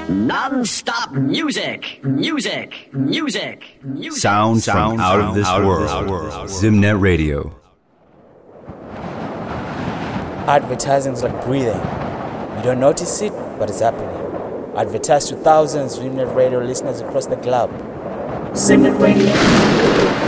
Non-stop music. Sound from out of this world. Zimnet Radio. Advertising is like breathing. You don't notice it, but it's happening. Advertise to thousands of Zimnet Radio listeners across the globe. Zimnet Radio.